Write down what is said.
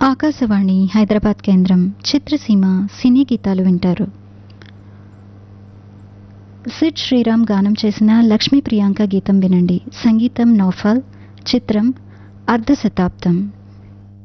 ఆకాశవాణి హైదరాబాద్ కేంద్రం చిత్రసీమ సినీ గీతాలు వింటారు. సిడ్ శ్రీరామ్ గానం చేసిన లక్ష్మీ ప్రియాంక గీతం వినండి. సంగీతం నౌఫల్, చిత్రం అర్ధ శతాబ్దం.